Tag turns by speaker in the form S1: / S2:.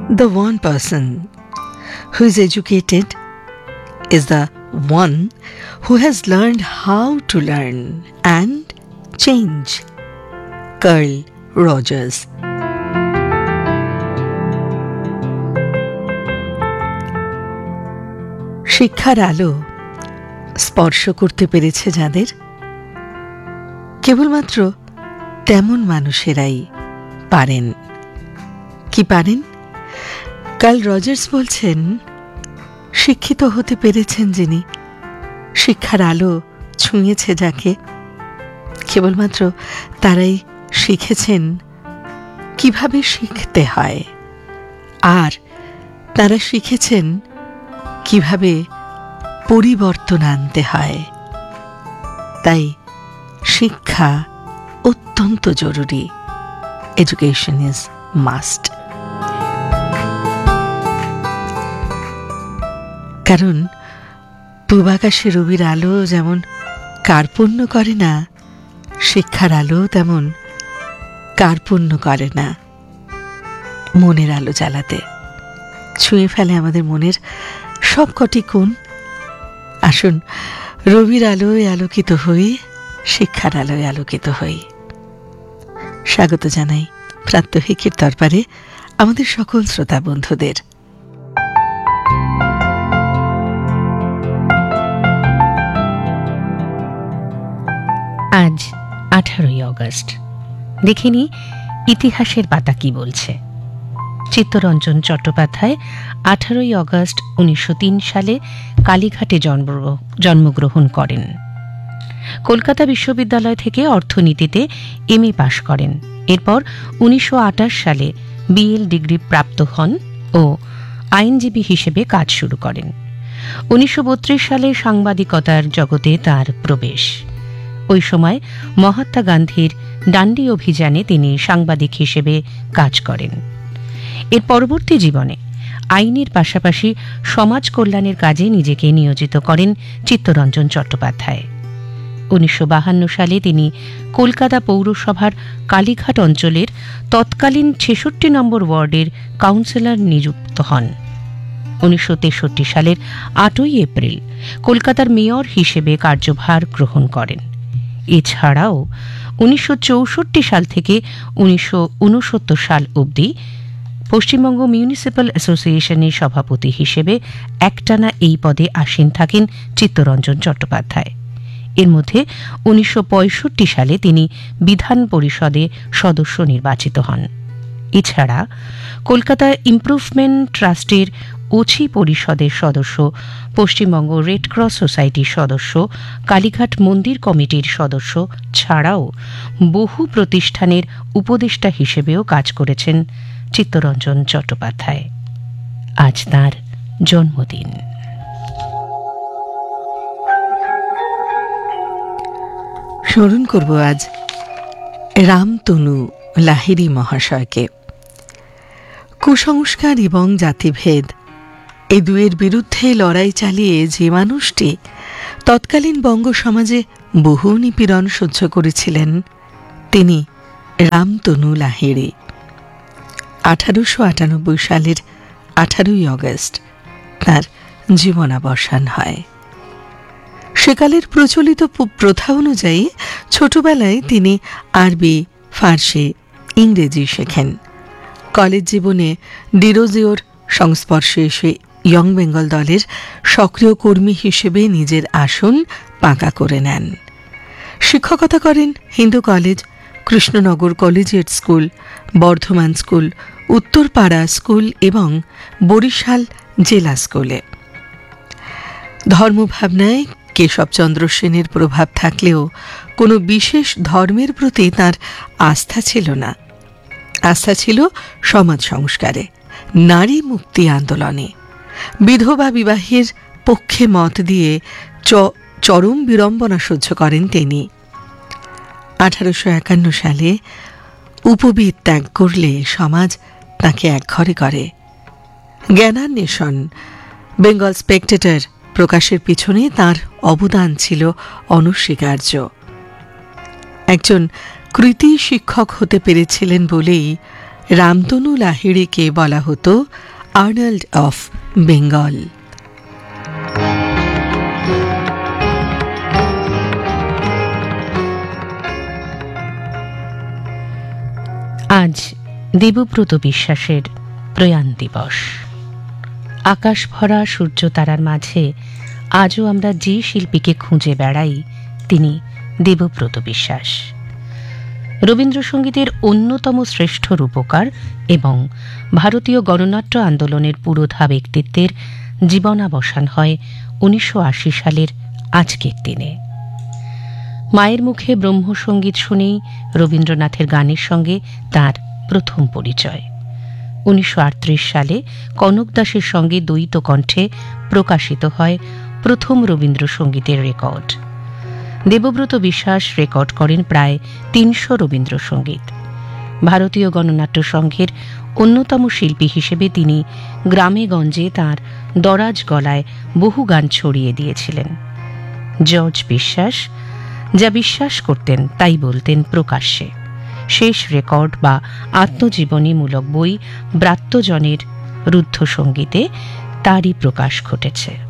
S1: The one person who is educated is the one who has learned how to learn and change. Carl Rogers. শিক্ষার আলো স্পর্শ করতে পেরেছে যাদের, কেবলমাত্র তেমন মানুষেরাই পারেন। কি পারেন? কার্ল রজার্স বলছেন, শিক্ষিত হতে পেরেছেন যিনি, শিক্ষার আলো ছুঁয়েছে যাকে, কেবলমাত্র তারাই শিখেছেন কিভাবে শিখতে হয়, আর তারা শিখেছেন কিভাবে পরিবর্তন আনতে হয়। তাই শিক্ষা অত্যন্ত জরুরি। Education is must. কারণ পূবাকাশে রবির আলো যেমন কার্পণ্য করে না, শিক্ষার আলো তেমন কার্পণ্য করে না মনের আলো জ্বালাতে। ছুঁয়ে ফেলে আমাদের মনের সবকটি কোণ। আসুন রবির আলোয় আলোকিত হই, শিক্ষার আলোয় আলোকিত হই। স্বাগত জানাই প্রাত্যহিকের দরবারে আমাদের সকল শ্রোতা বন্ধুদের।
S2: আজ 18ই অগস্ট। দেখিনি ইতিহাসের পাতা কি বলছে। চিত্তরঞ্জন চট্টোপাধ্যায় 18ই অগস্ট 1903 সালে কালীঘাটে জন্মগ্রহণ করেন। কলকাতা বিশ্ববিদ্যালয় থেকে অর্থনীতিতে এমএ পাশ করেন। এরপর 1928 সালে বিএল ডিগ্রি প্রাপ্ত হন ও আইনজীবী হিসেবে কাজ শুরু করেন। 1932 সালে সাংবাদিকতার জগতে তার প্রবেশ। ওই সময় মহাত্মা গান্ধীর ডান্ডি অভিযানে তিনি সাংবাদিক হিসেবে কাজ করেন। এর পরবর্তী জীবনে আইনের পাশাপাশি সমাজ কল্যাণের কাজে নিজেকে নিয়োজিত করেন চিত্তরঞ্জন চট্টোপাধ্যায়। 1952 সালে তিনি কলকাতা পৌরসভার কালীঘাট অঞ্চলের তৎকালীন 66 নম্বর ওয়ার্ডের কাউন্সিলর নিযুক্ত হন। 1963 সালের 8ই এপ্রিল কলকাতার মেয়র হিসেবে কার্যভার গ্রহণ করেন। এছাড়াও 1964 সাল থেকে 1969 সাল অবধি পশ্চিমবঙ্গ মিউনিসিপ্যাল অ্যাসোসিয়েশনের সভাপতি হিসেবে একটানা এই পদে আসীন থাকেন চিত্তরঞ্জন চট্টোপাধ্যায়। এর মধ্যে 1965 সালে তিনি বিধান পরিষদে সদস্য নির্বাচিত হন। এছাড়া কলকাতা ইমপ্রুভমেন্ট ট্রাস্টের ওছি পরিষদের সদস্য, পশ্চিমবঙ্গ রেড ক্রস সোসাইটির সদস্য, কালীঘাট মন্দির কমিটির সদস্য ছাড়াও বহু প্রতিষ্ঠানের উপদেষ্টা হিসেবেও কাজ করেছেন চিত্তরঞ্জন চট্টোপাধ্যায়। আজ তাঁর জন্মদিন।
S1: স্মরণ করব আজ রামতনু লাহিড়ী মহাশয়কে। কুসংস্কার এবং জাতিভেদ এই দুয়ের বিরুদ্ধে লড়াই চালিয়ে যে মানুষটি তৎকালীন বঙ্গ সমাজে বহু নিপীড়ন সহ্য করেছিলেন, তিনি রামতনু লাহিড়ী। 1898 সালের 18ই অগস্ট তাঁর জীবনাবসান হয়। সেকালের প্রচলিত প্রথা অনুযায়ী ছোটবেলায় তিনি আরবি, ফার্সি, ইংরেজি শেখেন। কলেজ জীবনে ডিরোজিওর সংস্পর্শে এসে ইয়ং বেঙ্গল দলের সক্রিয় কর্মী হিসেবে নিজের আসন পাকা করে নেন। শিক্ষকতা করেন Hindu college, Krishnanagar collegiate school, Bardhaman school, Uttarpara school এবং বরিশাল জেলা স্কুলে। ধর্মভাবনায় কেশবচন্দ্র সেনের প্রভাব থাকলেও কোনো বিশেষ ধর্মের প্রতি তাঁর আস্থা ছিল না। আস্থা ছিল সমাজ সংস্কারে, নারী মুক্তি আন্দোলনে, বিধবা বিবাহের পক্ষে মত দিয়ে চরম বিড়ম্বনা সহ্য করেন তিনি। 1851 সালে উপবীত ত্যাগ করলে সমাজ তাকে একঘরে করে। জ্ঞানান্বেষণ, বেঙ্গল স্পেকটেটর প্রকাশের পিছনে তার অবদান ছিল অনস্বীকার্য। একজন কৃতি শিক্ষক হতে পেরেছিলেন বলেই রামতনু লাহিড়িকে বলা হতো আর্নল্ড অফ বেঙ্গল।
S2: আজ দেবব্রত বিশ্বাসের প্রয়াণ দিবস। আকাশ ভরা সূর্য তারার মাঝে আজও আমরা যে শিল্পীকে খুঁজে বেড়াই তিনি দেবব্রত বিশ্বাস। রবীন্দ্রসঙ্গীতের অন্যতম শ্রেষ্ঠ রূপকার এবং ভারতীয় গণনাট্য আন্দোলনের পুরোধা ব্যক্তিত্বের জীবনাবসান হয় 1980 সালের আজকের দিনে। মায়ের মুখে ব্রহ্মসঙ্গীত শুনেই রবীন্দ্রনাথের গানের সঙ্গে তার প্রথম পরিচয়। 1938 সালে কনক দাসের সঙ্গে দ্বৈত কণ্ঠে প্রকাশিত হয় প্রথম রবীন্দ্রসঙ্গীতের রেকর্ড। দেবব্রত বিশ্বাস রেকর্ড করেন প্রায় 300 রবীন্দ্রসঙ্গীত। ভারতীয় গণনাট্য সংঘের অন্যতম শিল্পী হিসেবে তিনি গ্রামে গঞ্জে তাঁর দরাজ গলায় বহু গান ছড়িয়ে দিয়েছিলেন। জর্জ বিশ্বাস যা বিশ্বাস করতেন তাই বলতেন প্রকাশ্যে। শেষ রেকর্ড বা আত্মজীবনীমূলক বই ব্রাত্যজনের রুদ্ধ সঙ্গীতে তারই প্রকাশ ঘটেছে।